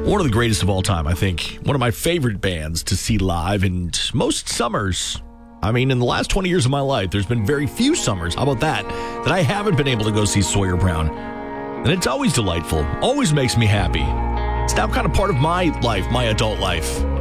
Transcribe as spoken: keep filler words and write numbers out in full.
One of the greatest of all time, I think. One of my favorite bands to see live, and most summers. I mean, in the last twenty years of my life, there's been very few summers, how about that, that I haven't been able to go see Sawyer Brown. And it's always delightful, always makes me happy. It's now kind of part of my life, my adult life.